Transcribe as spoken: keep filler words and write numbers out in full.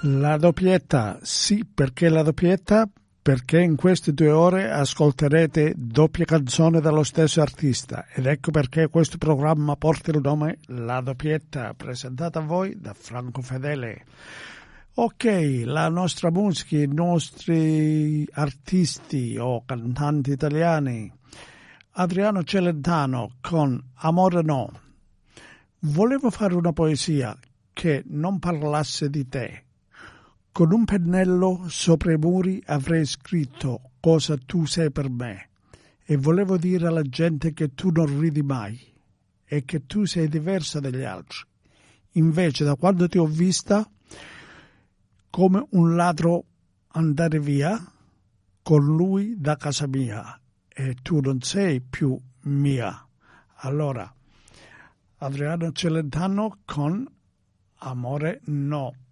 La doppietta, sì, perché la doppietta? Perché in queste due ore ascolterete doppie canzoni dallo stesso artista ed ecco perché questo programma porta il nome La Doppietta, presentata a voi da Franco Fedele. Ok, la nostra musica, i nostri artisti o cantanti italiani. Adriano Celentano con Amore No. Volevo fare una poesia che non parlasse di te. Con un pennello sopra i muri avrei scritto cosa tu sei per me e volevo dire alla gente che tu non ridi mai e che tu sei diversa dagli altri. Invece da quando ti ho vista come un ladro andare via con lui da casa mia e tu non sei più mia. Allora, Adriano Celentano con Amore No.